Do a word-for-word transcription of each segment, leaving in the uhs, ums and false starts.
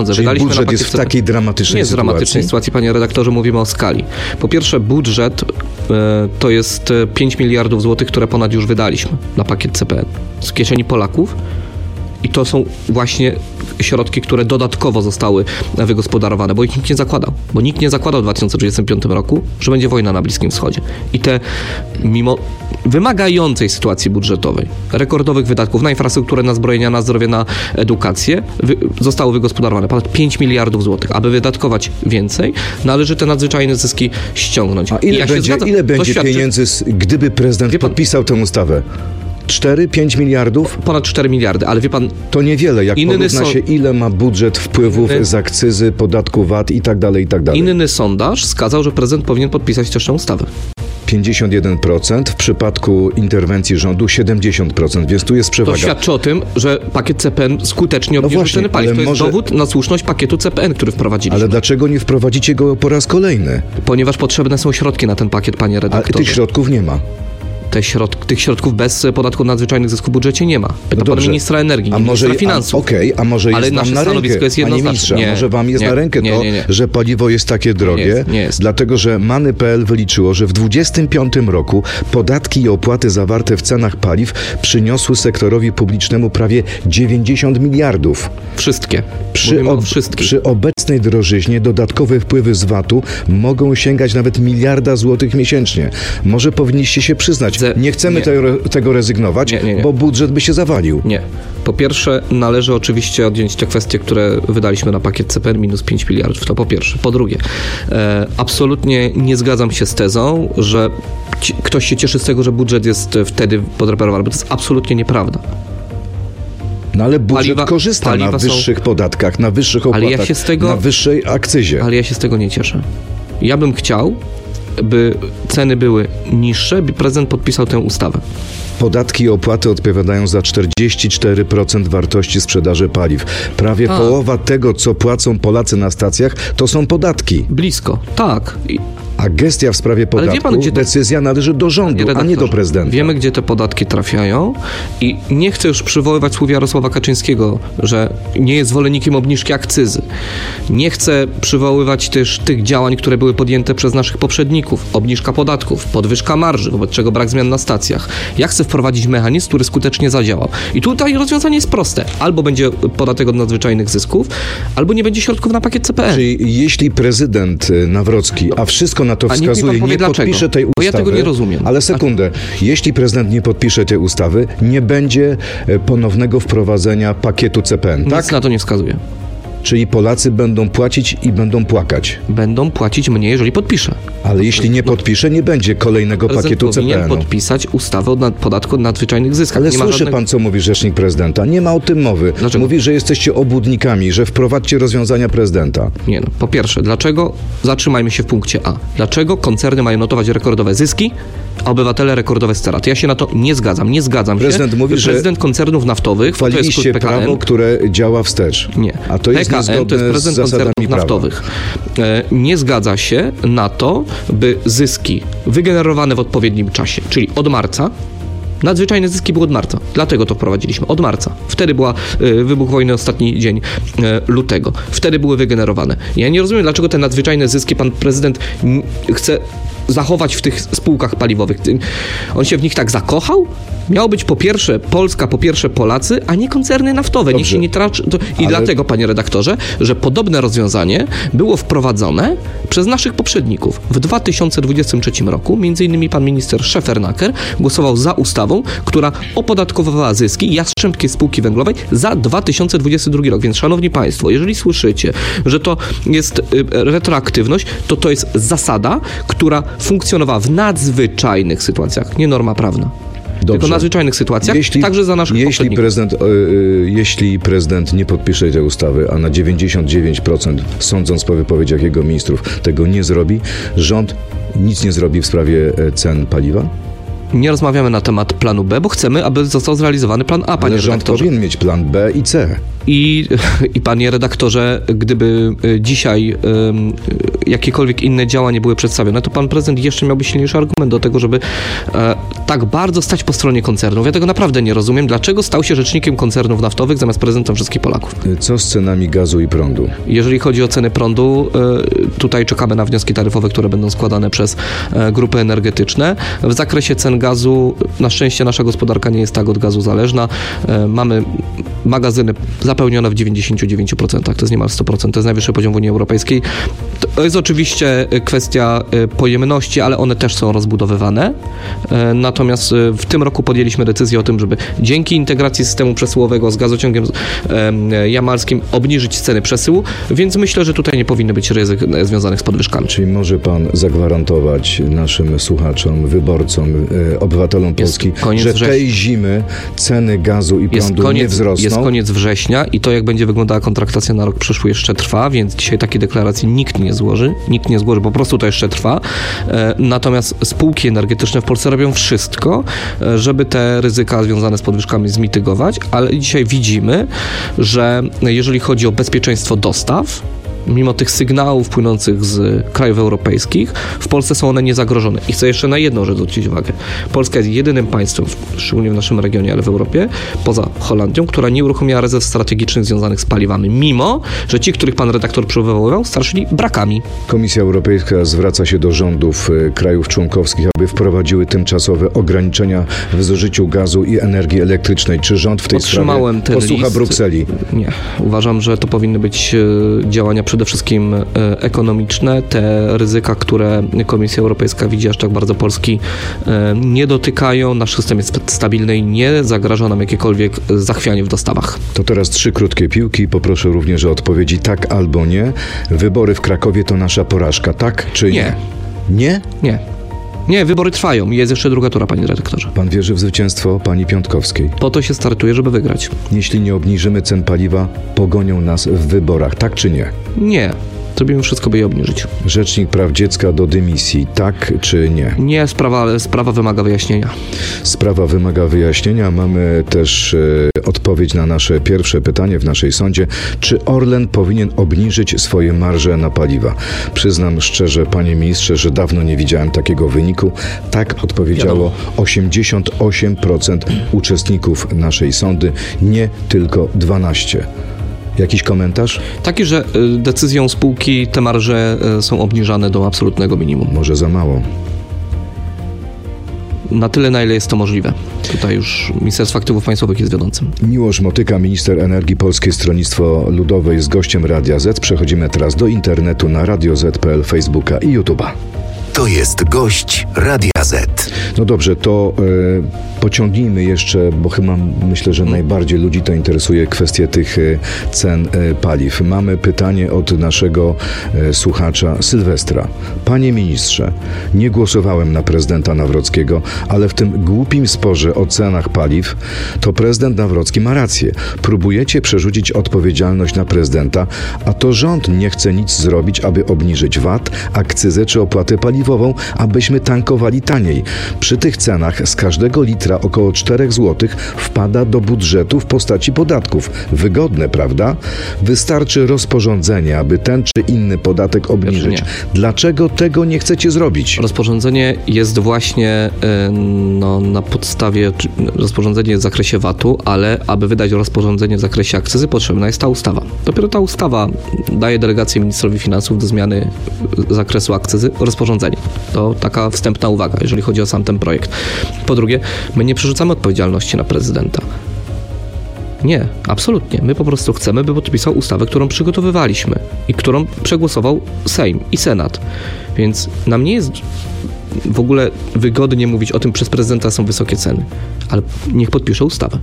Czyli Wydaliśmy budżet na jest w takiej dramatycznej Nie jest sytuacji? dramatycznej sytuacji, panie redaktorze, mówimy o skali. Po pierwsze, budżet e, to jest pięć miliardów złotych, które ponad już wydaliśmy na pakiet C P N z kieszeni Polaków. I to są właśnie środki, które dodatkowo zostały wygospodarowane, bo ich nikt nie zakładał. Bo nikt nie zakładał w dwa tysiące dwudziestym piątym roku, że będzie wojna na Bliskim Wschodzie. I te, mimo wymagającej sytuacji budżetowej, rekordowych wydatków na infrastrukturę, na zbrojenia, na zdrowie, na edukację, wy, zostało wygospodarowane ponad pięć miliardów złotych. Aby wydatkować więcej, należy te nadzwyczajne zyski ściągnąć. A ile ja będzie, zgadzam, ile będzie świadczy... pieniędzy, gdyby prezydent pan... podpisał tę ustawę? cztery pięć miliardów? Ponad cztery miliardy, ale wie pan... To niewiele, jak porówna so... się, ile ma budżet wpływów inny... z akcyzy, podatku V A T i tak dalej, i tak dalej. Inny sondaż wskazał, że prezydent powinien podpisać też tę ustawę. pięćdziesiąt jeden procent, w przypadku interwencji rządu siedemdziesiąt procent, więc tu jest przewaga. To świadczy o tym, że pakiet C P N skutecznie obniżył no ceny paliw. To jest może... dowód na słuszność pakietu C P N, który wprowadziliśmy. Ale dlaczego nie wprowadzicie go po raz kolejny? Ponieważ potrzebne są środki na ten pakiet, panie redaktorze. Ale tych środków nie ma. Te środ- tych środków bez podatku nadzwyczajnych zysków w budżecie nie ma. Pyta no pan ministra energii, nie a może, ministra finansów. Okej, okay, a może jest ale wam na rękę, jest panie ministrze, nie, może wam jest nie, na rękę nie, to, nie, nie. że paliwo jest takie drogie, nie jest, nie jest. dlatego, że Many kropka p l wyliczyło, że w dwudziestym piątym roku podatki i opłaty zawarte w cenach paliw przyniosły sektorowi publicznemu prawie dziewięćdziesiąt miliardów. Wszystkie. Przy, ob- przy obecnej drożyźnie dodatkowe wpływy z V A T-u mogą sięgać nawet miliarda złotych miesięcznie. Może powinniście się przyznać, Ze- nie chcemy nie. tego tego rezygnować, nie, nie, nie. bo budżet by się zawalił. Nie. Po pierwsze, należy oczywiście odjąć te kwestie, które wydaliśmy na pakiet C P N, minus pięć miliardów. To po pierwsze. Po drugie, e, absolutnie nie zgadzam się z tezą, że ci, ktoś się cieszy z tego, że budżet jest wtedy podreperowany, bo to jest absolutnie nieprawda. No ale budżet paliwa, korzysta paliwa na wyższych są... podatkach, na wyższych opłatach, ja się z tego... na wyższej akcyzie. Ale ja się z tego nie cieszę. Ja bym chciał, by ceny były niższe, by prezydent podpisał tę ustawę. Podatki i opłaty odpowiadają za czterdzieści cztery procent wartości sprzedaży paliw. Prawie tak. połowa tego, co płacą Polacy na stacjach, to są podatki. Blisko, tak. I... A gestia w sprawie podatku, wie pan, gdzie decyzja te... należy do rządu, a nie do prezydenta. Wiemy, gdzie te podatki trafiają i nie chcę już przywoływać słów Jarosława Kaczyńskiego, że nie jest zwolennikiem obniżki akcyzy. Nie chcę przywoływać też tych działań, które były podjęte przez naszych poprzedników. Obniżka podatków, podwyżka marży, wobec czego brak zmian na stacjach. Ja chcę wprowadzić mechanizm, który skutecznie zadziałał. I tutaj rozwiązanie jest proste. Albo będzie podatek od nadzwyczajnych zysków, albo nie będzie środków na pakiet C P N. Czyli jeśli prezydent Nawrocki, a wszystko na to wskazuje, nie dlaczego? podpisze tej ustawy. Bo ja tego nie rozumiem. Ale sekundę. Jeśli prezydent nie podpisze tej ustawy, nie będzie ponownego wprowadzenia pakietu C P N, tak? Nic na to nie wskazuje. Czyli Polacy będą płacić i będą płakać. Będą płacić mniej, jeżeli podpisze. Ale jeśli nie podpisze, nie będzie kolejnego pakietu C P N-u. Powinien podpisać ustawę o nad, podatku od nadzwyczajnych zyskach. Ale nie słyszy żadnego... pan, co mówi rzecznik prezydenta. Nie ma o tym mowy. Dlaczego? Mówi, że jesteście obłudnikami, że wprowadźcie rozwiązania prezydenta. Nie no. Po pierwsze, dlaczego, zatrzymajmy się w punkcie A. Dlaczego koncerny mają notować rekordowe zyski, a obywatele rekordowe straty? Ja się na to nie zgadzam. Nie zgadzam prezydent się. Mówi, prezydent że koncernów naftowych, to jest P K N, prawo, które działa wstecz. Nie. A to jest P K N niezgodne to jest prezydent z zasadami koncernów prawa. naftowych. E, nie zgadza się na to, by zyski wygenerowane w odpowiednim czasie, czyli od marca, nadzwyczajne zyski były od marca. Dlatego to wprowadziliśmy. Od marca. Wtedy była y, wybuch wojny, ostatni dzień y, lutego. Wtedy były wygenerowane. Ja nie rozumiem, dlaczego te nadzwyczajne zyski pan prezydent n- chce zachować w tych spółkach paliwowych. On się w nich tak zakochał? Miało być po pierwsze Polska, po pierwsze Polacy, a nie koncerny naftowe. Niech się nie traczy. To... I Ale... dlatego, panie redaktorze, że podobne rozwiązanie było wprowadzone przez naszych poprzedników. W dwa tysiące dwudziestym trzecim roku, między innymi pan minister Szefernaker głosował za ustawą, która opodatkowywała zyski Jastrzębskiej Spółki Węglowej za dwa tysiące dwudziesty drugi rok. Więc, szanowni państwo, jeżeli słyszycie, że to jest y, retroaktywność, to to jest zasada, która funkcjonowała w nadzwyczajnych sytuacjach, nie norma prawna. Dobrze. Tylko w nadzwyczajnych sytuacjach, jeśli, także za naszych jeśli prezydent, y, y, jeśli prezydent nie podpisze tej ustawy, a na dziewięćdziesiąt dziewięć procent, sądząc po wypowiedziach jego ministrów, tego nie zrobi, rząd nic nie zrobi w sprawie cen paliwa? Nie rozmawiamy na temat planu B, bo chcemy, aby został zrealizowany plan A, panie Ale rząd redaktorze. powinien mieć plan B i C. I, I panie redaktorze, gdyby dzisiaj um, jakiekolwiek inne działania były przedstawione, to pan prezydent jeszcze miałby silniejszy argument do tego, żeby e, tak bardzo stać po stronie koncernów. Ja tego naprawdę nie rozumiem. Dlaczego stał się rzecznikiem koncernów naftowych zamiast prezydentem wszystkich Polaków? Co z cenami gazu i prądu? Jeżeli chodzi o ceny prądu, e, tutaj czekamy na wnioski taryfowe, które będą składane przez e, grupy energetyczne. W zakresie cen gazu, na szczęście nasza gospodarka nie jest tak od gazu zależna. E, mamy magazyny zapełnione w dziewięćdziesiąt dziewięć procent, to jest niemal sto procent, to jest najwyższy poziom w Unii Europejskiej. To jest oczywiście kwestia pojemności, ale one też są rozbudowywane. Natomiast w tym roku podjęliśmy decyzję o tym, żeby dzięki integracji systemu przesyłowego z gazociągiem jamalskim obniżyć ceny przesyłu, więc myślę, że tutaj nie powinny być ryzyk związanych z podwyżkami. Czyli może pan zagwarantować naszym słuchaczom, wyborcom, obywatelom Polski, że września. tej zimy ceny gazu i prądu koniec, nie wzrosną? Jest koniec września i to, jak będzie wyglądała kontraktacja na rok przyszły, jeszcze trwa, więc dzisiaj takiej deklaracji nikt nie złoży. Nikt nie złoży, po prostu to jeszcze trwa. Natomiast spółki energetyczne w Polsce robią wszystko, żeby te ryzyka związane z podwyżkami zmitygować, ale dzisiaj widzimy, że jeżeli chodzi o bezpieczeństwo dostaw, mimo tych sygnałów płynących z krajów europejskich, w Polsce są one niezagrożone. I chcę jeszcze na jedną rzecz zwrócić uwagę. Polska jest jedynym państwem, szczególnie w naszym regionie, ale w Europie, poza Holandią, która nie uruchomiła rezerw strategicznych związanych z paliwami, mimo że ci, których pan redaktor przywoływał, straszyli brakami. Komisja Europejska zwraca się do rządów krajów członkowskich, aby wprowadziły tymczasowe ograniczenia w zużyciu gazu i energii elektrycznej. Czy rząd w tej Otrzymałem sprawie posłucha list. Brukseli? Nie. Uważam, że to powinny być działania przede wszystkim ekonomiczne. Te ryzyka, które Komisja Europejska widzi, aż tak bardzo Polski nie dotykają. Nasz system jest stabilny i nie zagraża nam jakiekolwiek zachwianie w dostawach. To teraz trzy krótkie piłki. Poproszę również o odpowiedzi tak albo nie. Wybory w Krakowie to nasza porażka, tak czy nie? Nie. Nie? Nie. Nie, wybory trwają i jest jeszcze druga tura, panie redaktorze. Pan wierzy w zwycięstwo pani Piątkowskiej? Po to się startuje, żeby wygrać. Jeśli nie obniżymy cen paliwa, pogonią nas w wyborach, tak czy nie? Nie. Zrobimy wszystko, by je obniżyć. Rzecznik Praw Dziecka do dymisji, tak czy nie? Nie, sprawa, sprawa wymaga wyjaśnienia. Sprawa wymaga wyjaśnienia. Mamy też e, odpowiedź na nasze pierwsze pytanie w naszej sądzie. Czy Orlen powinien obniżyć swoje marże na paliwa? Przyznam szczerze, panie ministrze, że dawno nie widziałem takiego wyniku. Tak odpowiedziało osiemdziesiąt osiem procent uczestników naszej sądy, nie tylko dwanaście procent. Jakiś komentarz? Taki, że decyzją spółki te marże są obniżane do absolutnego minimum. Może za mało. Na tyle, na ile jest to możliwe. Tutaj już Ministerstwo Aktywów Państwowych jest wiodącym. Miłosz Motyka, minister energii, Polskie Stronnictwo Ludowe, jest gościem Radia Z. Przechodzimy teraz do internetu na radio zet kropka pe el, Facebooka i YouTube'a. To jest gość Radia Z. No dobrze, to e, pociągnijmy jeszcze, bo chyba myślę, że najbardziej ludzi to interesuje kwestia tych e, cen e, paliw. Mamy pytanie od naszego e, słuchacza Sylwestra. Panie ministrze, nie głosowałem na prezydenta Nawrockiego, ale w tym głupim sporze o cenach paliw to prezydent Nawrocki ma rację. Próbujecie przerzucić odpowiedzialność na prezydenta, a to rząd nie chce nic zrobić, aby obniżyć V A T, akcyzę czy opłatę paliwową, abyśmy tankowali taniej. Przy tych cenach z każdego litra około cztery złote wpada do budżetu w postaci podatków. Wygodne, prawda? Wystarczy rozporządzenie, aby ten czy inny podatek obniżyć. Dlaczego tego nie chcecie zrobić? Rozporządzenie jest właśnie no, na podstawie, rozporządzenie jest w zakresie V A T-u, ale aby wydać rozporządzenie w zakresie akcyzy, potrzebna jest ta ustawa. Dopiero ta ustawa daje delegację ministrowi finansów do zmiany zakresu akcyzy rozporządzenia. To taka wstępna uwaga, jeżeli chodzi o sam ten projekt. Po drugie, my nie przerzucamy odpowiedzialności na prezydenta. Nie, absolutnie. My po prostu chcemy, by podpisał ustawę, którą przygotowywaliśmy i którą przegłosował Sejm i Senat. Więc nam nie jest w ogóle wygodnie mówić o tym, przez prezydenta są wysokie ceny, ale niech podpisze ustawę.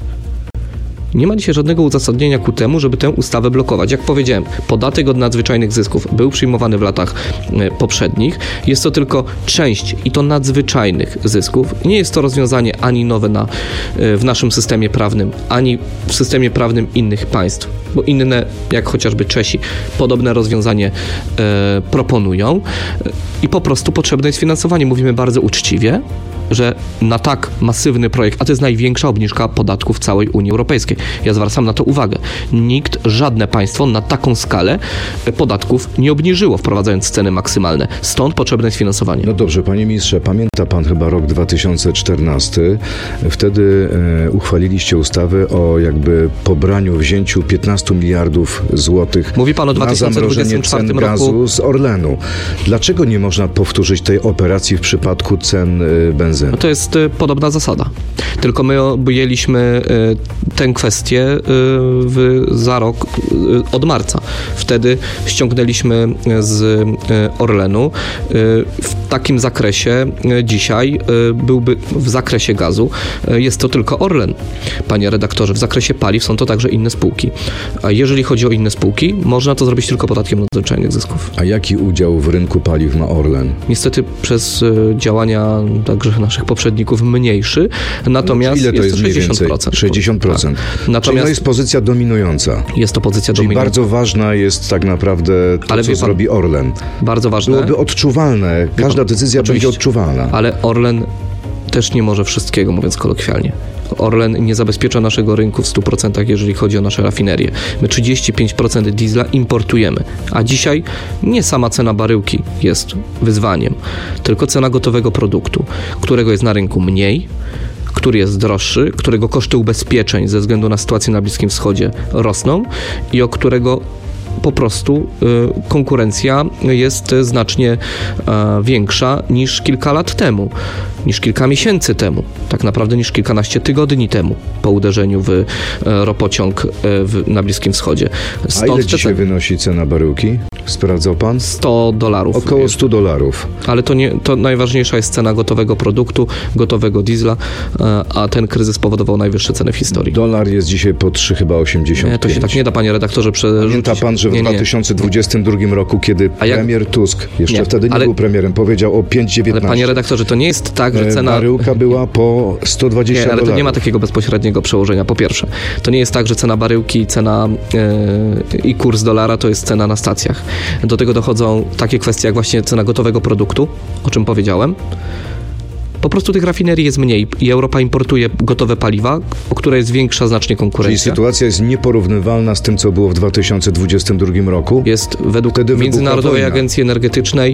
Nie ma dzisiaj żadnego uzasadnienia ku temu, żeby tę ustawę blokować. Jak powiedziałem, podatek od nadzwyczajnych zysków był przyjmowany w latach poprzednich. Jest to tylko część i to nadzwyczajnych zysków. Nie jest to rozwiązanie ani nowe na, w naszym systemie prawnym, ani w systemie prawnym innych państw, bo inne, jak chociażby Czesi, podobne rozwiązanie e, proponują i po prostu potrzebne jest finansowanie. Mówimy bardzo uczciwie, że na tak masywny projekt, a to jest największa obniżka podatków w całej Unii Europejskiej. Ja zwracam na to uwagę. Nikt, żadne państwo na taką skalę podatków nie obniżyło, wprowadzając ceny maksymalne. Stąd potrzebne jest finansowanie. No dobrze, panie ministrze, pamięta pan chyba rok dwa tysiące czternasty. Wtedy e, uchwaliliście ustawę o jakby pobraniu, wzięciu piętnastu miliardów złotych. Mówi pan o dwa tysiące dwudziestym czwartym cen roku. gazu z Orlenu. Dlaczego nie można powtórzyć tej operacji w przypadku cen y, benzyny? No to jest y, podobna zasada. Tylko my objęliśmy y, tę kwestię y, w, za rok y, od marca. Wtedy ściągnęliśmy z y, Orlenu. Y, w takim zakresie y, dzisiaj y, byłby w zakresie gazu y, jest to tylko Orlen. Panie redaktorze, w zakresie paliw są to także inne spółki. A jeżeli chodzi o inne spółki, można to zrobić tylko podatkiem nadzwyczajnych zysków. A jaki udział w rynku paliw ma Orlen? Niestety przez y, działania także naszych poprzedników mniejszy, natomiast Ile to jest, jest to sześćdziesiąt procent. sześćdziesiąt procent. Tak. Czyli Natomiast to jest pozycja dominująca. jest to pozycja Czyli dominująca. bardzo ważna jest tak naprawdę to, Ale co wie pan, zrobi Orlen. Bardzo ważne. Byłoby odczuwalne. Każda decyzja Oczywiście. będzie odczuwalna. Ale Orlen też nie może wszystkiego, mówiąc kolokwialnie. Orlen nie zabezpiecza naszego rynku w stu procentach, jeżeli chodzi o nasze rafinerie. My trzydzieści pięć procent diesla importujemy, a dzisiaj nie sama cena baryłki jest wyzwaniem, tylko cena gotowego produktu, którego jest na rynku mniej, który jest droższy, którego koszty ubezpieczeń ze względu na sytuację na Bliskim Wschodzie rosną i o którego po prostu y, konkurencja jest znacznie y, większa niż kilka lat temu, niż kilka miesięcy temu, tak naprawdę niż kilkanaście tygodni temu po uderzeniu w y, ropociąg y, w, na Bliskim Wschodzie. Stąd A ile dzisiaj ceny wynosi cena baryłki? Sprawdzał pan? sto dolarów. Około stu dolarów. Ale to, nie, to najważniejsza jest cena gotowego produktu, gotowego diesla, a ten kryzys powodował najwyższe ceny w historii. Dolar jest dzisiaj po trzy chyba osiemdziesiąt pięć. Nie, to się tak nie da, panie redaktorze, przerzucić. Pamięta pan, że w nie, nie. dwa tysiące dwudziestym drugim roku, kiedy A jak... premier Tusk, jeszcze nie, wtedy nie ale... był premierem, powiedział o pięć dziewiętnaście. Ale panie redaktorze, to nie jest tak, że cena... Baryłka była po sto dwadzieścia nie, ale dolarów. to nie ma takiego bezpośredniego przełożenia, po pierwsze. To nie jest tak, że cena baryłki, cena yy, i kurs dolara to jest cena na stacjach. Do tego dochodzą takie kwestie jak właśnie cena gotowego produktu, o czym powiedziałem. Po prostu tych rafinerii jest mniej i Europa importuje gotowe paliwa, o które jest większa znacznie konkurencja. Czyli sytuacja jest nieporównywalna z tym, co było w dwa tysiące dwudziestym drugim roku? Jest według Wtedy Międzynarodowej Agencji Energetycznej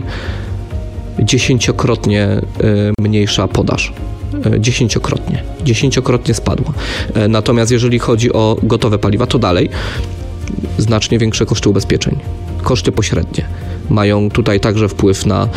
dziesięciokrotnie y, mniejsza podaż. Y, dziesięciokrotnie. Dziesięciokrotnie spadła. Y, natomiast jeżeli chodzi o gotowe paliwa, to dalej znacznie większe koszty ubezpieczeń. Koszty pośrednie mają tutaj także wpływ na,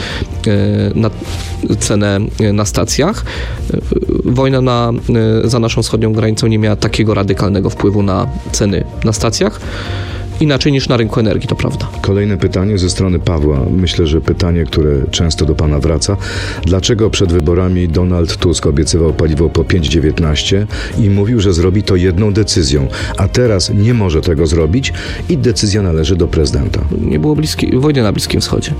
na cenę na stacjach. Wojna na, za naszą wschodnią granicą nie miała takiego radykalnego wpływu na ceny na stacjach. Inaczej niż na rynku energii, to prawda. Kolejne pytanie ze strony Pawła. Myślę, że pytanie, które często do pana wraca. Dlaczego przed wyborami Donald Tusk obiecywał paliwo po pięć dziewiętnaście i mówił, że zrobi to jedną decyzją, a teraz nie może tego zrobić i decyzja należy do prezydenta? Nie było bliskiej, wojny na Bliskim Wschodzie.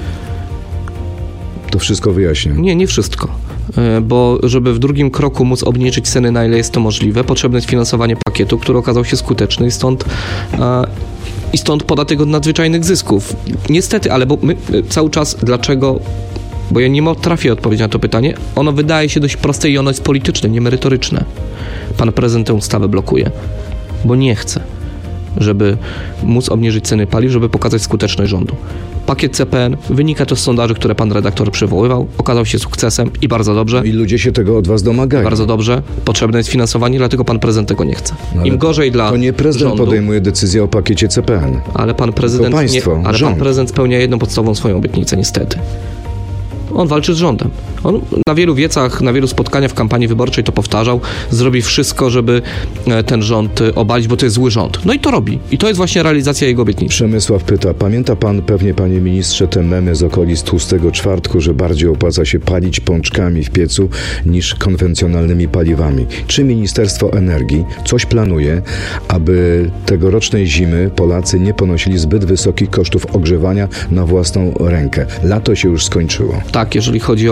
To wszystko wyjaśnia. Nie, nie wszystko. Bo żeby w drugim kroku móc obniżyć ceny, na ile jest to możliwe, potrzebne jest finansowanie pakietu, który okazał się skuteczny i stąd, i stąd podatek od nadzwyczajnych zysków. Niestety, ale bo my cały czas, dlaczego, bo ja nie potrafię odpowiedzieć na to pytanie, ono wydaje się dość proste i ono jest polityczne, nie merytoryczne. Pan prezydent tę ustawę blokuje, bo nie chce, żeby móc obniżyć ceny paliw, żeby pokazać skuteczność rządu. Pakiet C P N, wynika to z sondaży, które pan redaktor przywoływał, okazał się sukcesem i bardzo dobrze. I ludzie się tego od was domagają. Bardzo dobrze. Potrzebne jest finansowanie, dlatego pan prezydent tego nie chce. No Im gorzej dla To nie prezydent rządu, podejmuje decyzję o pakiecie C P N. Ale pan prezydent to państwo, nie, ale rząd. pan prezydent spełnia jedną podstawową swoją obietnicę, niestety. On walczy z rządem. On na wielu wiecach, na wielu spotkaniach w kampanii wyborczej to powtarzał. Zrobi wszystko, żeby ten rząd obalić, bo to jest zły rząd. No i to robi. I to jest właśnie realizacja jego obietnicy. Przemysław pyta, pamięta pan pewnie, panie ministrze, te memy z okolic tłustego czwartku, że bardziej opłaca się palić pączkami w piecu niż konwencjonalnymi paliwami. Czy Ministerstwo Energii coś planuje, aby tegorocznej zimy Polacy nie ponosili zbyt wysokich kosztów ogrzewania na własną rękę? Lato się już skończyło. Tak, jeżeli chodzi o paliwa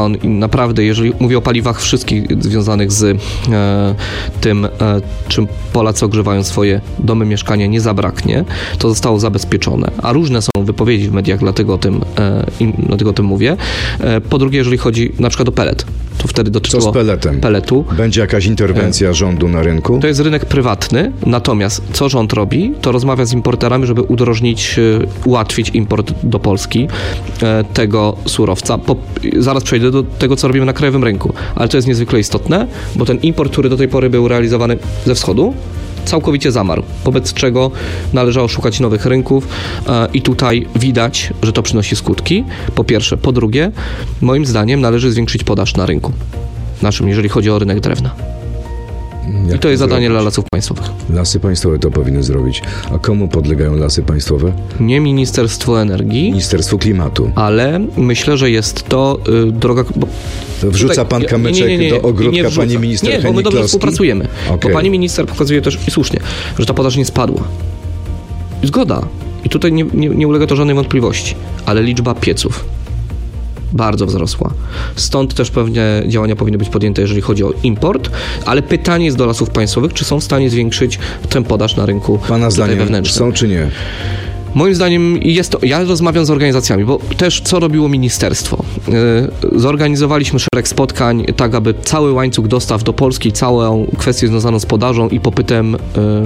on naprawdę, jeżeli mówię o paliwach wszystkich związanych z e, tym, e, czym Polacy ogrzewają swoje domy, mieszkania, nie zabraknie, to zostało zabezpieczone. A różne są wypowiedzi w mediach, dlatego o tym, e, im, dlatego o tym mówię. E, po drugie, jeżeli chodzi na przykład o pelet, to wtedy dotyczyło Co z peletem? peletu. Będzie jakaś interwencja e, rządu na rynku? To jest rynek prywatny, natomiast co rząd robi, to rozmawia z importerami, żeby udrożnić, ułatwić import do Polski e, tego surowca. Po, zaraz przejdę do tego, co robimy na krajowym rynku, ale to jest niezwykle istotne, bo ten import, który do tej pory był realizowany ze wschodu, całkowicie zamarł, wobec czego należało szukać nowych rynków e, i tutaj widać, że to przynosi skutki, po pierwsze. Po drugie, moim zdaniem należy zwiększyć podaż na rynku naszym, jeżeli chodzi o rynek drewna. Jak I to jest zadanie zrobić? dla Lasów Państwowych. Lasy Państwowe to powinny zrobić. A komu podlegają Lasy Państwowe? Nie Ministerstwo Energii, Ministerstwu Klimatu. ale myślę, że jest to y, droga... Bo Wrzuca tutaj, pan kamyczek nie, nie, nie, nie, do ogródka nie pani minister Nie, bo my dobrze Hennig-Kloski? współpracujemy. Okay. Bo pani minister pokazuje też, i słusznie, że ta podaż nie spadła. Zgoda. I tutaj nie, nie, nie ulega to żadnej wątpliwości. Ale liczba pieców bardzo wzrosła. Stąd też pewnie działania powinny być podjęte, jeżeli chodzi o import, ale pytanie jest do Lasów Państwowych, czy są w stanie zwiększyć tę podaż na rynku Pana zdaniem wewnętrznym. są czy nie? Moim zdaniem jest to, ja rozmawiam z organizacjami, bo też co robiło ministerstwo? Yy, zorganizowaliśmy szereg spotkań, tak aby cały łańcuch dostaw do Polski, całą kwestię związaną z podażą i popytem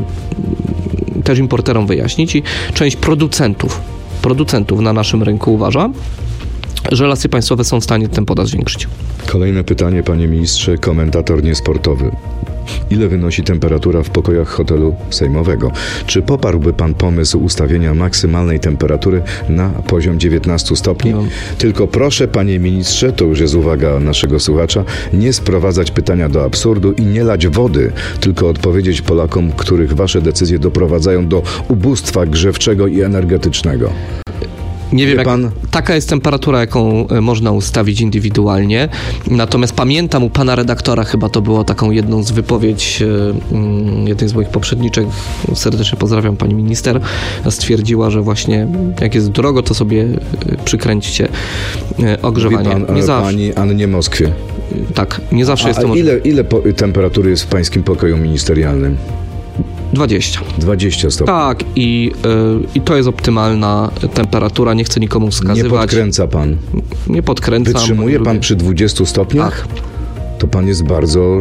yy, też importerom wyjaśnić i część producentów, producentów na naszym rynku uważa, że Lasy Państwowe są w stanie ten podaż zwiększyć. Kolejne pytanie, panie ministrze, komentator niesportowy. Ile wynosi temperatura w pokojach hotelu sejmowego? Czy poparłby pan pomysł ustawienia maksymalnej temperatury na poziom dziewiętnaście stopni? No. Tylko proszę, panie ministrze, to już jest uwaga naszego słuchacza, nie sprowadzać pytania do absurdu i nie lać wody, tylko odpowiedzieć Polakom, których wasze decyzje doprowadzają do ubóstwa grzewczego i energetycznego. Nie wiem, jak, pan... taka jest temperatura, jaką można ustawić indywidualnie. Natomiast pamiętam u pana redaktora, chyba to było taką jedną z wypowiedzi um, jednej z moich poprzedniczek, serdecznie pozdrawiam pani minister, stwierdziła, że właśnie jak jest drogo, to sobie przykręćcie ogrzewanie. Mówi pan, nie zawsze. pani Annie Moskwie. Tak, nie zawsze A, jest to a możliwe. ile, ile po, temperatury jest w pańskim pokoju ministerialnym? dwadzieścia. dwadzieścia stopni. Tak, i, y, i to jest optymalna temperatura, nie chcę nikomu wskazywać. Nie podkręca pan. Nie podkręcam. Wytrzymuje pan przy dwudziestu stopniach? Tak. To pan jest bardzo...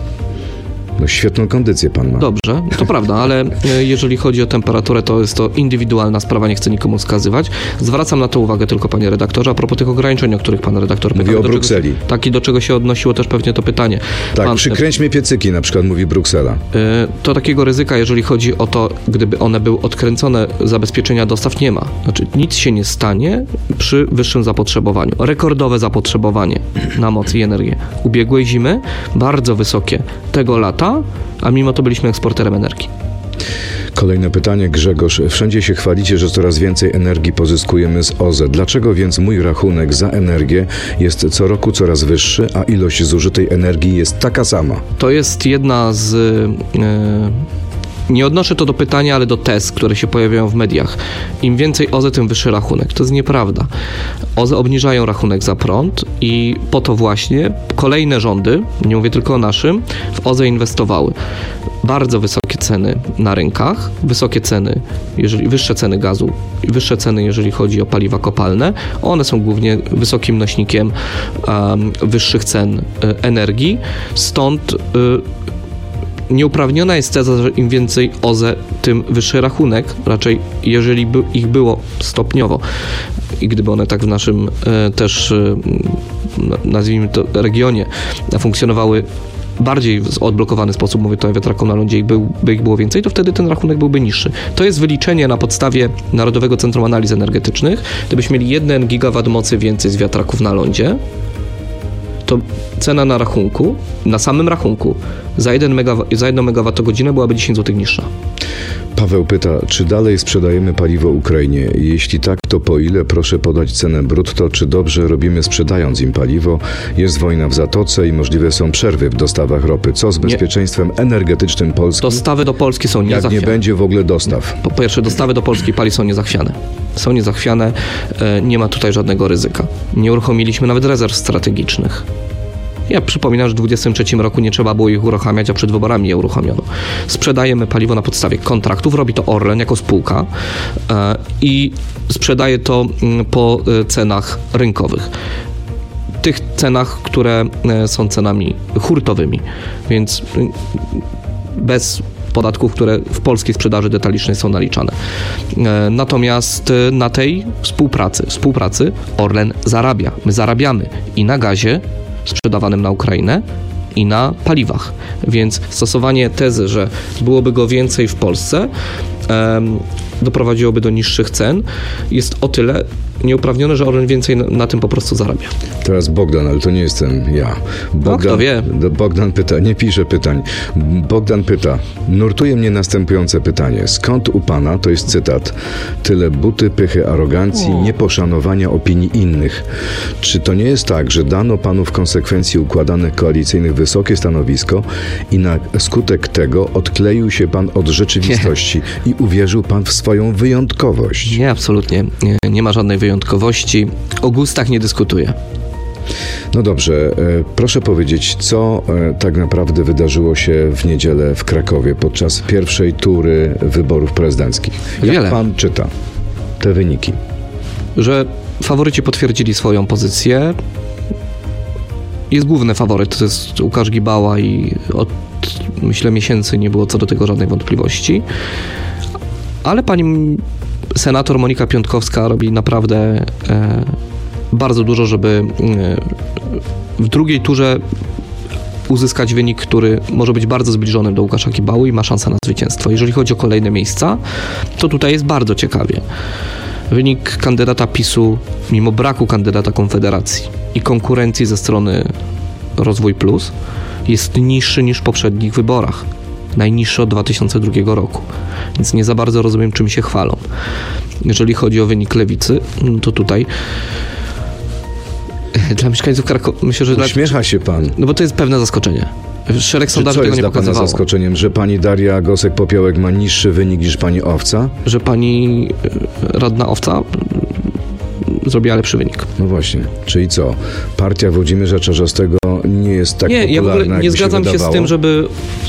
No świetną kondycję pan ma. Dobrze, to prawda, ale jeżeli chodzi o temperaturę, to jest to indywidualna sprawa, nie chcę nikomu wskazywać. Zwracam na to uwagę tylko, panie redaktorze, a propos tych ograniczeń, o których pan redaktor pytał. Mówi o do Brukseli. Czego, tak, i do czego się odnosiło też pewnie to pytanie. Tak, Pan, przykręćmy piecyki, na przykład mówi Bruksela. To takiego ryzyka, jeżeli chodzi o to, gdyby one były odkręcone, zabezpieczenia dostaw nie ma. Znaczy nic się nie stanie przy wyższym zapotrzebowaniu. Rekordowe zapotrzebowanie na moc i energię ubiegłej zimy, bardzo wysokie tego lata, a mimo to byliśmy eksporterem energii. Kolejne pytanie, Grzegorz. Wszędzie się chwalicie, że coraz więcej energii pozyskujemy z O Z E. Dlaczego więc mój rachunek za energię jest co roku coraz wyższy, a ilość zużytej energii jest taka sama? To jest jedna z... Yy... Nie odnoszę to do pytania, ale do tez, które się pojawiają w mediach. Im więcej O Z E, tym wyższy rachunek. To jest nieprawda. O Z E obniżają rachunek za prąd i po to właśnie kolejne rządy, nie mówię tylko o naszym, w O Z E inwestowały. Bardzo wysokie ceny na rynkach, wysokie ceny, jeżeli wyższe ceny gazu i wyższe ceny, jeżeli chodzi o paliwa kopalne. One są głównie wysokim nośnikiem um, wyższych cen y, energii. Stąd y, nieuprawniona jest teza, że im więcej O Z E, tym wyższy rachunek. Raczej, jeżeli by ich było stopniowo i gdyby one tak w naszym e, też, e, nazwijmy to, regionie funkcjonowały bardziej w odblokowany sposób, mówię tutaj o wiatraku na lądzie, i był, by ich było więcej, to wtedy ten rachunek byłby niższy. To jest wyliczenie na podstawie Narodowego Centrum Analiz Energetycznych. Gdybyśmy mieli jeden gigawat mocy więcej z wiatraków na lądzie, to cena na rachunku, na samym rachunku za jeden megawa- za jedną megawattogodzinę byłaby dziesięć złotych niższa. Paweł pyta, czy dalej sprzedajemy paliwo Ukrainie? Jeśli tak, to po ile? Proszę podać cenę brutto. Czy dobrze robimy sprzedając im paliwo? Jest wojna w Zatoce i możliwe są przerwy w dostawach ropy. Co z bezpieczeństwem nie. energetycznym Polski? Dostawy do Polski są niezachwiane. Jak nie będzie w ogóle dostaw? Po pierwsze, dostawy do Polski paliw są niezachwiane. Są niezachwiane, nie ma tutaj żadnego ryzyka. Nie uruchomiliśmy nawet rezerw strategicznych. Ja przypominam, że w dwudziestym trzecim roku nie trzeba było ich uruchamiać, a przed wyborami je uruchomiono. Sprzedajemy paliwo na podstawie kontraktów, robi to Orlen jako spółka e, i sprzedaje to po cenach rynkowych. Tych cenach, które są cenami hurtowymi, więc bez podatków, które w polskiej sprzedaży detalicznej są naliczane. E, natomiast na tej współpracy, współpracy Orlen zarabia. My zarabiamy i na gazie sprzedawanym na Ukrainę i na paliwach. Więc stosowanie tezy, że byłoby go więcej w Polsce, em, doprowadziłoby do niższych cen, jest o tyle nieuprawnione, że Orlen więcej na, na tym po prostu zarabia. Teraz Bogdan, ale to nie jestem ja. Bogdan, no, kto wie? Bogdan pyta, nie pisze pytań. Bogdan pyta, nurtuje mnie następujące pytanie. Skąd u pana, to jest cytat, tyle buty, pychy, arogancji, o. nieposzanowania opinii innych? Czy to nie jest tak, że dano panu w konsekwencji układanych koalicyjnych wysokie stanowisko i na skutek tego odkleił się pan od rzeczywistości nie. i uwierzył pan w swoją wyjątkowość? Nie, absolutnie. Nie, nie ma żadnej wyjątkowości. O gustach nie dyskutuję. No dobrze, proszę powiedzieć, co tak naprawdę wydarzyło się w niedzielę w Krakowie podczas pierwszej tury wyborów prezydenckich? Jak Wiele. pan czyta te wyniki? Że faworyci potwierdzili swoją pozycję. Jest główny faworyt, to jest Łukasz Gibała i od, myślę, miesięcy nie było co do tego żadnej wątpliwości. Ale pani senator Monika Piontkowska robi naprawdę e, bardzo dużo, żeby e, w drugiej turze uzyskać wynik, który może być bardzo zbliżony do Łukasza Gibały i ma szansę na zwycięstwo. Jeżeli chodzi o kolejne miejsca, to tutaj jest bardzo ciekawie. Wynik kandydata PiSu, mimo braku kandydata Konfederacji i konkurencji ze strony Rozwój Plus, jest niższy niż w poprzednich wyborach. Najniższy od dwa tysiące drugiego roku. Więc nie za bardzo rozumiem, czym się chwalą. Jeżeli chodzi o wynik Lewicy, no to tutaj dla mieszkańców Krakowa, myślę, że... Uśmiecha dla... się pan. No bo to jest pewne zaskoczenie. Szereg sondaży tego nie pokazywało. Co jest dla pana zaskoczeniem, że pani Daria Gosek-Popiołek ma niższy wynik niż pani Owca? Że pani radna Owca zrobiła lepszy wynik. No właśnie. Czyli co? Partia Włodzimierza Czarzastego nie jest tak nie, popularna, ja w ogóle nie zgadzam się, się z tym, żeby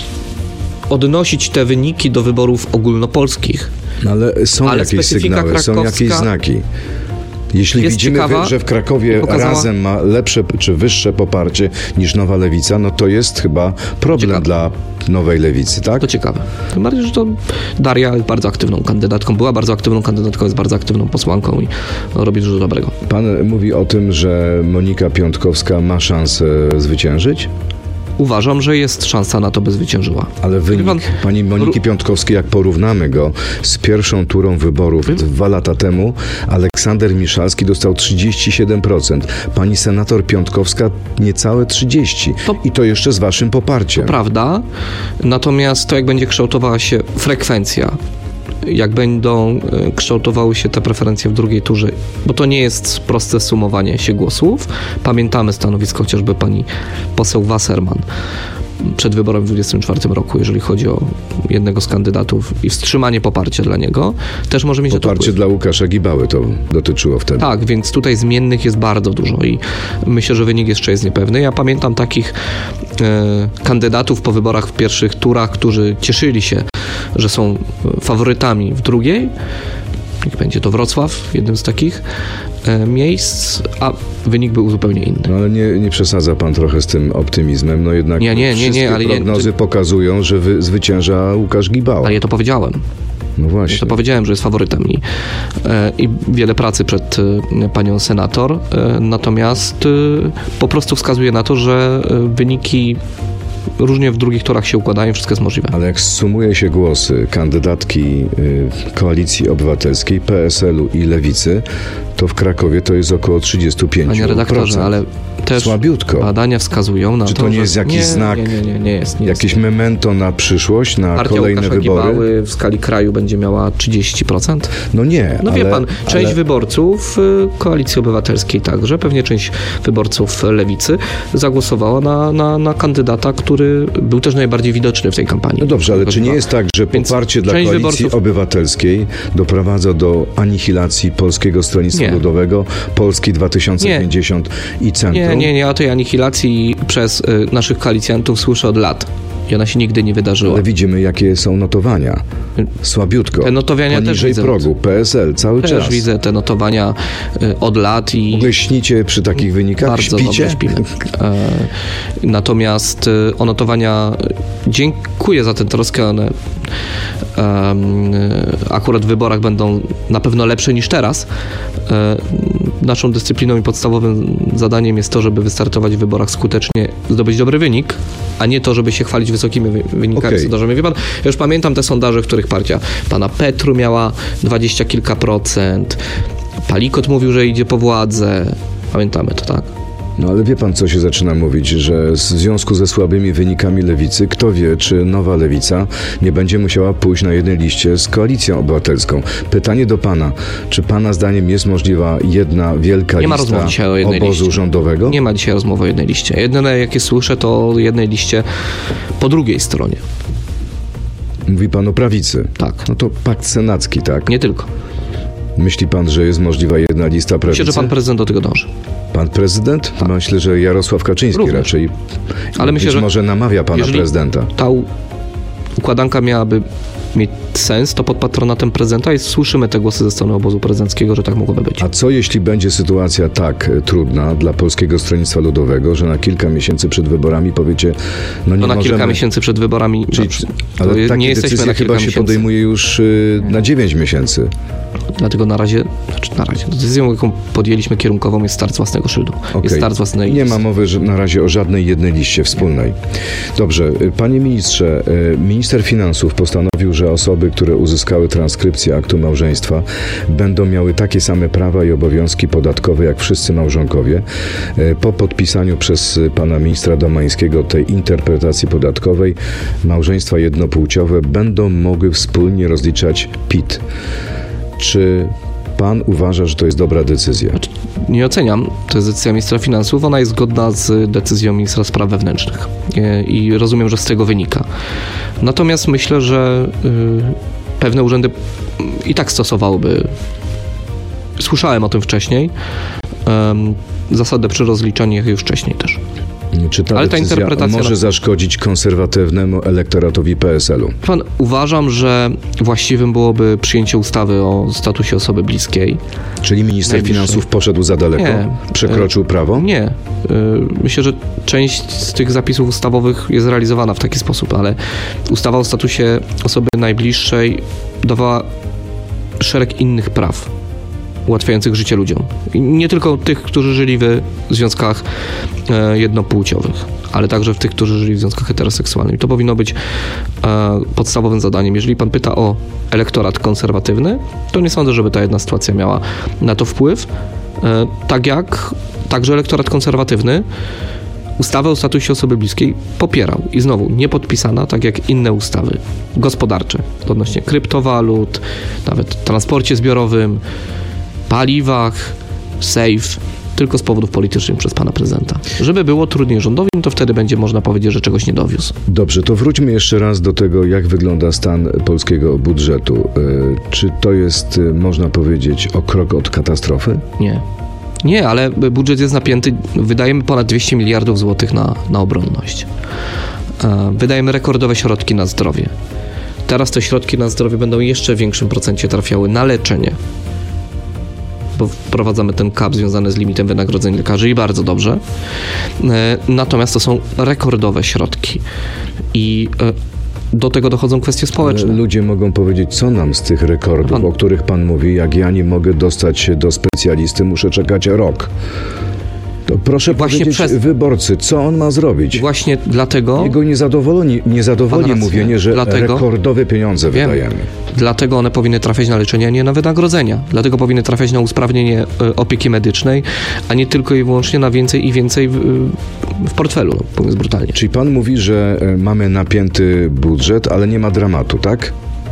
odnosić te wyniki do wyborów ogólnopolskich. No ale są ale jakieś sygnały, są jakieś znaki. Jeśli widzimy, ciekawa, że w Krakowie pokazała... Razem ma lepsze czy wyższe poparcie niż Nowa Lewica, no to jest chyba problem ciekawe. Dla Nowej Lewicy, tak? To ciekawe. Tym bardziej, że to Daria jest bardzo aktywną kandydatką, była bardzo aktywną kandydatką, jest bardzo aktywną posłanką i robi dużo dobrego. Pan mówi o tym, że Monika Piontkowska ma szansę zwyciężyć? Uważam, że jest szansa na to, by zwyciężyła. Ale wynik pan... pani Moniki Piontkowskiej, jak porównamy go z pierwszą turą wyborów hmm? dwa lata temu, Aleksander Miszalski dostał trzydzieści siedem procent. Pani senator Piontkowska niecałe trzydzieści procent. To... I to jeszcze z waszym poparciem. To prawda. Natomiast to, jak będzie kształtowała się frekwencja, jak będą kształtowały się te preferencje w drugiej turze, bo to nie jest proste sumowanie się głosów. Pamiętamy stanowisko chociażby pani poseł Wasserman przed wyborem w dwudziestym czwartym roku, jeżeli chodzi o jednego z kandydatów i wstrzymanie poparcia dla niego, też może mieć poparcie dla Łukasza Gibały to dotyczyło wtedy. Tak, więc tutaj zmiennych jest bardzo dużo i myślę, że wynik jeszcze jest niepewny. Ja pamiętam takich e, kandydatów po wyborach w pierwszych turach, którzy cieszyli się, że są faworytami w drugiej. Niech będzie to Wrocław, jednym z takich e, miejsc, a wynik był zupełnie inny. No ale nie, nie przesadza pan trochę z tym optymizmem, no jednak nie, nie, nie, nie, ale prognozy nie, pokazują, że wy, zwycięża Łukasz Gibała. Ale ja to powiedziałem. No właśnie. Ja to powiedziałem, że jest faworytem i, e, i wiele pracy przed e, panią senator, e, natomiast e, po prostu wskazuje na to, że e, wyniki różnie w drugich turach się układają, wszystko jest możliwe. Ale jak sumuje się głosy kandydatki y, Koalicji Obywatelskiej, P S L u i Lewicy, to w Krakowie to jest około trzydzieści pięć procent. Panie redaktorze, ale też Słabiutko. badania wskazują na Czy to, to nie że... jest jakiś nie, znak, nie, nie, nie, nie jest. Nie jakieś jest. memento na przyszłość, na Partia kolejne Łukasza wybory? Gibały w skali kraju będzie miała trzydzieści procent. No nie, No ale, wie pan, część ale... wyborców y, Koalicji Obywatelskiej także, pewnie część wyborców Lewicy zagłosowała na, na, na kandydata, który był też najbardziej widoczny w tej kampanii. No dobrze, ale czy nie jest tak, że Więc poparcie dla część Koalicji wyborców... Obywatelskiej doprowadza do anihilacji Polskiego Stronnictwa Nie. Ludowego, Polski dwa tysiące pięćdziesiąt i Centrum? Nie, nie, nie, o tej anihilacji przez y, naszych koalicjantów słyszę od lat. I ona się nigdy nie wydarzyła. Ale widzimy, jakie są notowania. Słabiutko. Te notowania też Poniżej widzę. progu. P S L cały Też czas. widzę te notowania y, od lat i... W ogóle śnicie przy takich wynikach? Bardzo Śpicie? dobrze śpimy. E, natomiast e, o notowania dziękuję za tę troskę. One e, akurat w wyborach będą na pewno lepsze niż teraz. E, naszą dyscypliną i podstawowym zadaniem jest to, żeby wystartować w wyborach skutecznie, zdobyć dobry wynik, a nie to, żeby się chwalić wysokimi wy- wynikami Okej. sondażowymi. Wie pan, ja już pamiętam te sondaże, w których partia pana Petru miała dwadzieścia kilka procent. Palikot mówił, że idzie po władzę. Pamiętamy to, tak? No ale wie pan, co się zaczyna mówić, że w związku ze słabymi wynikami lewicy, kto wie, czy nowa lewica nie będzie musiała pójść na jednej liście z Koalicją Obywatelską. Pytanie do pana, czy pana zdaniem jest możliwa jedna wielka Nie ma lista rozmowy dzisiaj o jednej obozu liście. rządowego? Nie ma dzisiaj rozmowy o jednej liście. Jedyne, jakie słyszę, to o jednej liście po drugiej stronie. Mówi pan o prawicy. Tak. No to pakt senacki, tak? Nie tylko. Myśli pan, że jest możliwa jedna lista prawicy? Myślę, że pan prezydent do tego dąży. Pan prezydent? Myślę, że Jarosław Kaczyński Również. raczej. Ale myślę, być że może namawia pana jeżeli prezydenta. Ta u- układanka miałaby mieć sens, to pod patronatem prezydenta i słyszymy te głosy ze strony obozu prezydenckiego, że tak mogłoby być. A co jeśli będzie sytuacja tak e, trudna dla Polskiego Stronnictwa Ludowego, że na kilka miesięcy przed wyborami powiecie, no nie To na możemy... kilka miesięcy przed wyborami, Czyli, znaczy, ale to je- takie nie jesteśmy decyzje na kilka chyba się miesięcy. podejmuje już y, na dziewięć miesięcy. Dlatego na razie, znaczy na razie, decyzją, jaką podjęliśmy kierunkową jest start z własnego szyldu. Okej. Jest start z własnej Nie listy. ma mowy że na razie o żadnej jednej liście wspólnej. Dobrze, y, panie ministrze, y, minister finansów postanowił, że osoby, które uzyskały transkrypcję aktu małżeństwa, będą miały takie same prawa i obowiązki podatkowe jak wszyscy małżonkowie. Y, Po podpisaniu przez y, pana ministra Domańskiego tej interpretacji podatkowej małżeństwa jednopłciowe będą mogły wspólnie rozliczać P I T. Czy pan uważa, że to jest dobra decyzja? Nie oceniam. To jest decyzja ministra finansów. Ona jest zgodna z decyzją ministra spraw wewnętrznych. E, I rozumiem, że z tego wynika. Natomiast myślę, że y, pewne urzędy i tak stosowałyby. Słyszałem o tym wcześniej. em, zasadę przy rozliczaniach już wcześniej też. Czy ta Ale ta decyzja interpretacja może na- zaszkodzić konserwatywnemu elektoratowi P S L-u? Pan, uważam, że właściwym byłoby przyjęcie ustawy o statusie osoby bliskiej. Czyli minister Najbliższy. finansów poszedł za daleko? Nie. Przekroczył prawo? Nie. Y, Myślę, że część z tych zapisów ustawowych jest realizowana w taki sposób, ale ustawa o statusie osoby najbliższej dawała szereg innych praw ułatwiających życie ludziom. I nie tylko tych, którzy żyli w związkach e, jednopłciowych, ale także w tych, którzy żyli w związkach heteroseksualnych. I to powinno być e, podstawowym zadaniem. Jeżeli pan pyta o elektorat konserwatywny, to nie sądzę, żeby ta jedna sytuacja miała na to wpływ. E, tak jak także elektorat konserwatywny ustawę o statusie osoby bliskiej popierał. I znowu, nie podpisana, tak jak inne ustawy gospodarcze odnośnie kryptowalut, nawet transporcie zbiorowym, paliwach, safe, tylko z powodów politycznych przez pana prezydenta. Żeby było trudniej rządowi, to wtedy będzie można powiedzieć, że czegoś nie dowiózł. Dobrze, to wróćmy jeszcze raz do tego, jak wygląda stan polskiego budżetu. Y, Czy to jest, y, można powiedzieć, o krok od katastrofy? Nie. Nie, ale budżet jest napięty. Wydajemy ponad dwieście miliardów złotych na, na obronność. E, Wydajemy rekordowe środki na zdrowie. Teraz te środki na zdrowie będą jeszcze w większym procencie trafiały na leczenie, bo wprowadzamy ten cap związany z limitem wynagrodzeń lekarzy i bardzo dobrze. E, Natomiast to są rekordowe środki i e, do tego dochodzą kwestie społeczne. Ale ludzie mogą powiedzieć, co nam z tych rekordów, Pan- o których pan mówi, jak ja nie mogę dostać się do specjalisty, muszę czekać rok. To proszę Właśnie powiedzieć przez- wyborcy, co on ma zrobić? Właśnie dlatego... Jego nie zadowoli, nie zadowoli Pan rację. mówienie, że Dlatego- rekordowe pieniądze Wiem. wydajemy. Dlatego one powinny trafiać na leczenie, a nie na wynagrodzenia. Dlatego powinny trafiać na usprawnienie y, opieki medycznej, a nie tylko i wyłącznie na więcej i więcej w, w portfelu, no, mówiąc brutalnie. Czyli pan mówi, że y, mamy napięty budżet, ale nie ma dramatu, tak?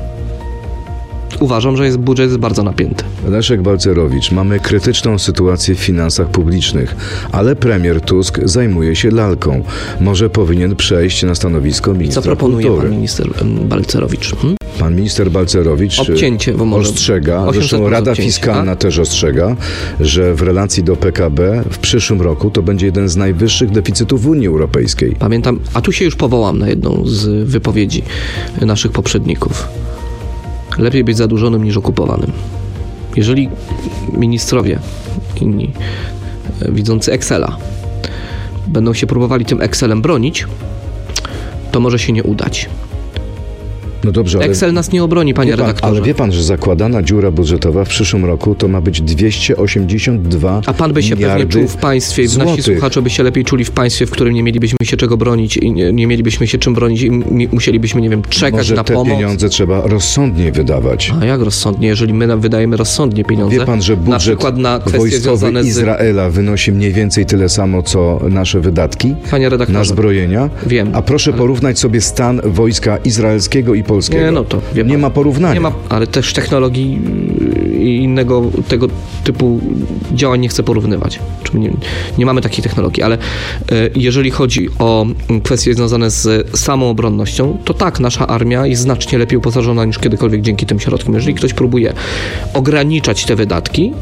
Uważam, że jest, budżet jest bardzo napięty. Leszek Balcerowicz, mamy krytyczną sytuację w finansach publicznych, ale premier Tusk zajmuje się lalką. Może powinien przejść na stanowisko ministra Co proponuje kultury. pan minister Balcerowicz? Hmm? Pan minister Balcerowicz Obcięcie, bo może ostrzega, zresztą Rada obcięcie, Fiskalna a? też ostrzega, że w relacji do P K B w przyszłym roku to będzie jeden z najwyższych deficytów w Unii Europejskiej. Pamiętam, a tu się już powołam na jedną z wypowiedzi naszych poprzedników. Lepiej być zadłużonym niż okupowanym. Jeżeli ministrowie inni, widzący Excela, będą się próbowali tym Excelem bronić, to może się nie udać. No dobrze, ale... Excel nas nie obroni, panie Wie pan, redaktorze. ale wie pan, że zakładana dziura budżetowa w przyszłym roku to ma być dwieście osiemdziesiąt dwa A pan by się pewnie czuł w państwie, złotych. nasi słuchacze by się lepiej czuli w państwie, w którym nie mielibyśmy się czego bronić i nie, nie mielibyśmy się czym bronić i mi, musielibyśmy, nie wiem, czekać Może na te pomoc. pieniądze trzeba rozsądnie wydawać. A jak rozsądnie? Jeżeli my nam wydajemy rozsądnie pieniądze, Wie pan, że na budżet przykład na kwestie wojskowy związane z... Izraela wynosi mniej więcej tyle samo, co nasze wydatki Panie redaktorze, na zbrojenia? wiem, A proszę ale- porównać sobie stan wojska izraelskiego i polskiego. Nie, no to wie Nie pan. ma porównania. Nie ma, ale też technologii i innego tego typu działań nie chcę porównywać. Czyli nie, nie mamy takiej technologii, ale e, jeżeli chodzi o kwestie związane z samą obronnością, to tak, nasza armia jest znacznie lepiej uposażona niż kiedykolwiek dzięki tym środkom. Jeżeli ktoś próbuje ograniczać te wydatki,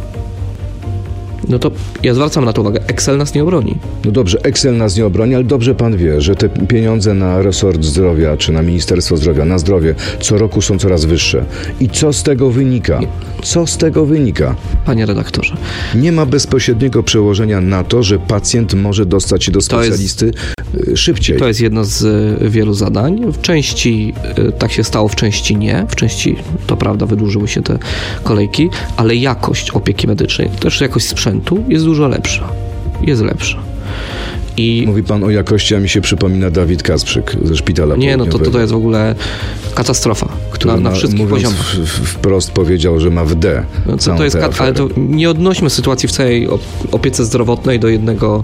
no to ja zwracam na to uwagę, Excel nas nie obroni. No dobrze, Excel nas nie obroni, ale dobrze pan wie, że te pieniądze na resort zdrowia, czy na Ministerstwo Zdrowia, na zdrowie, co roku są coraz wyższe. I co z tego wynika? Co z tego wynika? Panie redaktorze, Nie ma bezpośredniego przełożenia na to, że pacjent może dostać się do To jest- specjalisty y, szybciej. to jest jedno z e, wielu zadań. W części e, tak się stało, w części nie. W części, to prawda, wydłużyły się te kolejki, ale jakość opieki medycznej, też jakość sprzętu jest dużo lepsza. Jest lepsza. I Mówi pan o jakości, a mi się przypomina Dawid Kasprzyk ze Szpitala nie, no to, to, Południowego, to jest w ogóle katastrofa który na, na ma- wszystkich mówiąc poziomach. w, w, wprost powiedział, że ma w D No to, całą to jest, tę kat- ale to aferę. nie odnośmy sytuacji w całej op- opiece zdrowotnej do jednego.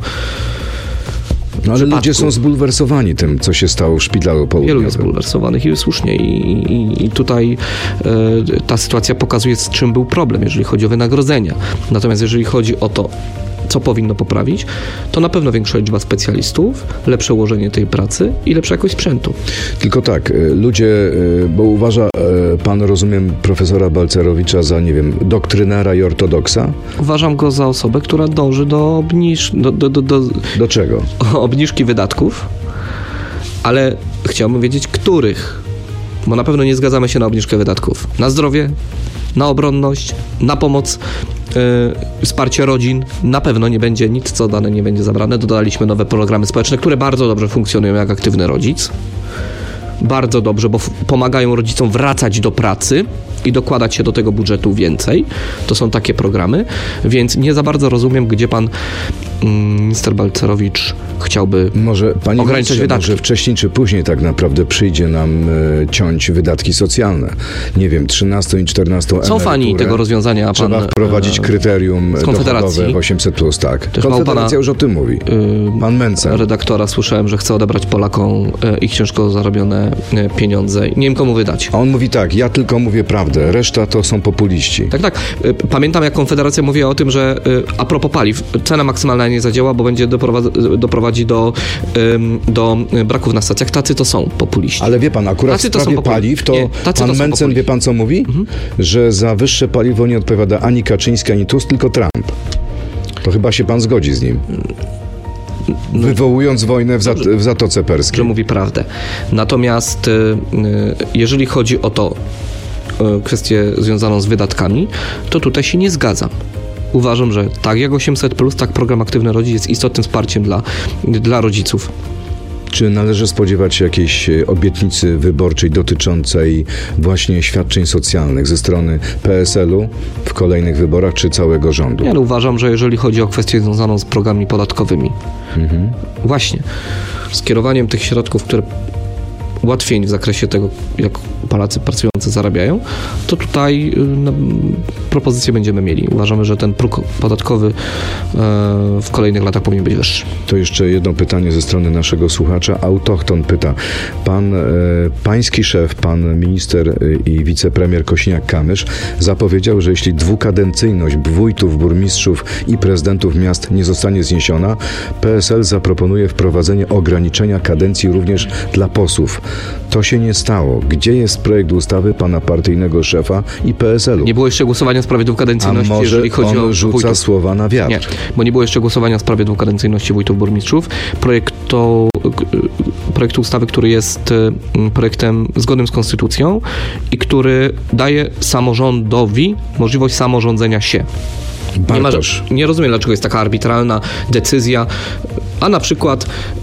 No ale przypadku. ludzie są zbulwersowani tym, co się stało w Szpitalu Wielu Południowym. jest bulwersowanych i słusznie. I, i, i tutaj e, ta sytuacja pokazuje, z czym był problem, jeżeli chodzi o wynagrodzenia. Natomiast jeżeli chodzi o to, co powinno poprawić, to na pewno większa liczba specjalistów, lepsze ułożenie tej pracy i lepsza jakość sprzętu. Tylko tak, y, ludzie, y, bo uważa y, pan, rozumiem, profesora Balcerowicza za, nie wiem, doktrynera i ortodoksa? Uważam go za osobę, która dąży do, obniż, do, do, do, do Do czego? obniżki wydatków, ale chciałbym wiedzieć, których. Bo na pewno nie zgadzamy się na obniżkę wydatków. Na zdrowie, na obronność, na pomoc, yy, wsparcie rodzin. Na pewno nie będzie nic, co dane nie będzie zabrane. Dodaliśmy nowe programy społeczne, które bardzo dobrze funkcjonują jak aktywny rodzic. Bardzo dobrze, bo f- pomagają rodzicom wracać do pracy i dokładać się do tego budżetu więcej. To są takie programy, więc nie za bardzo rozumiem, gdzie pan mm, minister Balcerowicz chciałby Może, panie ograniczać ministrze, wydatki. może wcześniej czy później tak naprawdę przyjdzie nam y, ciąć wydatki socjalne. Nie wiem, trzynastą i czternastą Są fani emeryturę. tego rozwiązania, pan... Trzeba wprowadzić e, kryterium z Konfederacji. dochodowe w osiemset plus, tak. Też ma u Konfederacja pana, już o tym mówi. y, Pan Mencen. redaktora słyszałem, że chce odebrać Polakom e, ich ciężko zarobione e, pieniądze. Nie wiem, komu wydać. A on mówi tak, ja tylko mówię prawdę, reszta to są populiści. Tak, tak. E, Pamiętam, jak Konfederacja mówiła o tym, że e, a propos paliw, cena maksymalna nie zadziała, bo będzie doprowadzi, doprowadzi do, em, do braków na stacjach. Tacy to są populiści. Ale wie pan, akurat Tacy w to są sprawie populi- paliw, to Nie, tacy pan to są Mencen, populiści. wie pan co mówi? Mhm. Że za wyższe paliwo nie odpowiada ani Kaczyński, ani Tusk, tylko Trump. To chyba się pan zgodzi z nim. Wywołując wojnę w, Zat- w Zatoce że Perskiej. mówi prawdę. Natomiast y, y, jeżeli chodzi o to, y, kwestię związaną z wydatkami, to tutaj się nie zgadzam. Uważam, że tak jak osiemset plus, tak program Aktywny Rodzic jest istotnym wsparciem dla, dla rodziców. Czy należy spodziewać się jakiejś e, obietnicy wyborczej dotyczącej właśnie świadczeń socjalnych ze strony P S L u w kolejnych wyborach, czy całego rządu? Ja ale uważam, że jeżeli chodzi o kwestię związaną z programami podatkowymi, Mhm. właśnie skierowaniem tych środków, które ułatwień w zakresie tego, jak Polacy pracujący zarabiają, to tutaj no, propozycje będziemy mieli. Uważamy, że ten próg podatkowy w kolejnych latach powinien być wyższy. To jeszcze jedno pytanie ze strony naszego słuchacza. Autochton pyta. Pan, e, pański szef, pan minister i wicepremier Kosiniak-Kamysz zapowiedział, że jeśli dwukadencyjność wójtów, burmistrzów i prezydentów miast nie zostanie zniesiona, P S L zaproponuje wprowadzenie ograniczenia kadencji również dla posłów. To się nie stało. Gdzie jest projekt ustawy pana partyjnego szefa i P S L u? Nie było jeszcze głosowania w sprawie dwukadencyjności, A może jeżeli chodzi on o rzuca wójtów. słowa na wiatr? Nie, bo nie było jeszcze głosowania w sprawie dwukadencyjności wójtów, burmistrzów. Projekt to, projekt ustawy, który jest projektem zgodnym z konstytucją i który daje samorządowi możliwość samorządzenia się. Nie, ma, nie rozumiem, dlaczego jest taka arbitralna decyzja, a na przykład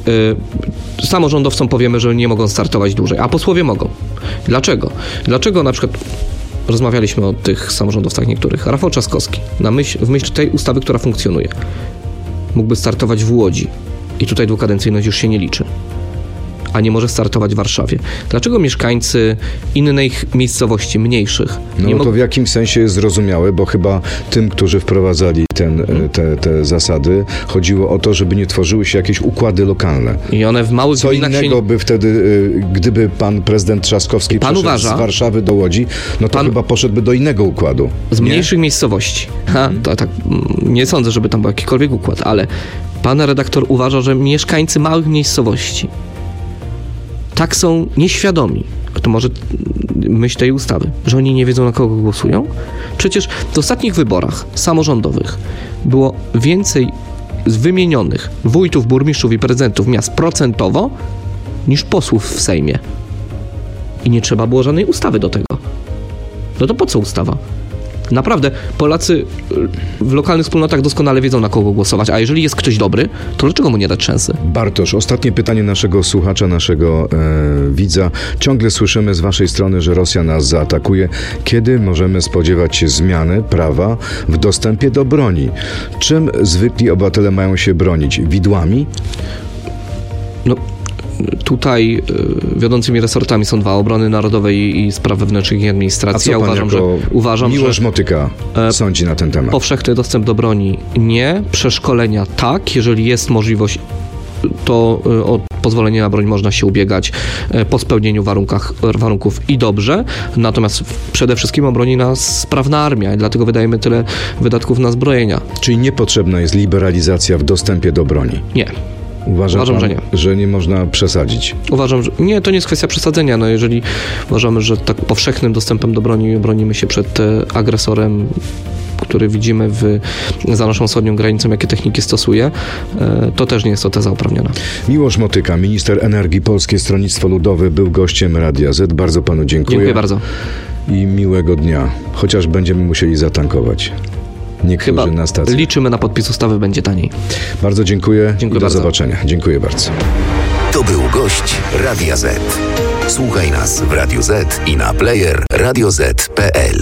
y, samorządowcom powiemy, że nie mogą startować dłużej, a posłowie mogą. Dlaczego? Dlaczego na przykład rozmawialiśmy o tych samorządowcach niektórych. Rafał Trzaskowski, na myśl, w myśl tej ustawy, która funkcjonuje, mógłby startować w Łodzi i tutaj dwukadencyjność już się nie liczy, a nie może startować w Warszawie. Dlaczego mieszkańcy innych miejscowości, mniejszych... No nie to mo- w jakim sensie jest zrozumiałe, bo chyba tym, którzy wprowadzali ten, te, te zasady, chodziło o to, żeby nie tworzyły się jakieś układy lokalne. I one w małych Co gminach innego się... by wtedy, gdyby pan prezydent Trzaskowski Pan przeszedł uważa, z Warszawy do Łodzi, no to pan... chyba poszedłby do innego układu. Z nie? mniejszych miejscowości. Ha, to, tak, nie sądzę, żeby tam był jakikolwiek układ, ale pan redaktor uważa, że mieszkańcy małych miejscowości tak są nieświadomi, to może myśl tej ustawy, że oni nie wiedzą, na kogo głosują? Przecież w ostatnich wyborach samorządowych było więcej wymienionych wójtów, burmistrzów i prezydentów miast procentowo niż posłów w Sejmie. I nie trzeba było żadnej ustawy do tego. No to po co ustawa? Naprawdę, Polacy w lokalnych wspólnotach doskonale wiedzą, na kogo głosować, a jeżeli jest ktoś dobry, to dlaczego mu nie dać szansy? Bartosz, ostatnie pytanie naszego słuchacza, naszego e, widza. Ciągle słyszymy z waszej strony, że Rosja nas zaatakuje. Kiedy możemy spodziewać się zmiany prawa w dostępie do broni? Czym zwykli obywatele mają się bronić? Widłami? No... Tutaj y, wiodącymi resortami są dwa: obrony narodowej i spraw wewnętrznych i administracji. A co pan ja uważam, jako że uważam, Miłosz że Motyka e, sądzi na ten temat? Powszechny dostęp do broni nie, przeszkolenia tak, jeżeli jest możliwość, to y, o pozwolenie na broń można się ubiegać y, po spełnieniu warunkach, warunków i dobrze, natomiast w, przede wszystkim obroni nas sprawna armia i dlatego wydajemy tyle wydatków na zbrojenia. Czyli niepotrzebna jest liberalizacja w dostępie do broni? Nie. Uważa Uważam, pan, że nie. że nie można przesadzić? Uważam, że nie, to nie jest kwestia przesadzenia. No jeżeli uważamy, że tak powszechnym dostępem do broni bronimy się przed e, agresorem, który widzimy w, za naszą wschodnią granicą, jakie techniki stosuje, e, to też nie jest to teza uprawniona. Miłosz Motyka, minister energii, Polskie Stronnictwo Ludowe, był gościem Radia Z. Bardzo panu dziękuję. Dziękuję bardzo. I miłego dnia, chociaż będziemy musieli zatankować. Niektórzy Chyba na stacji. liczymy na podpis ustawy, będzie taniej. Bardzo dziękuję, dziękuję i do bardzo. zobaczenia. Dziękuję bardzo. To był gość Radia Z. Słuchaj nas w Radio Z i na player radio zet kropka pe el.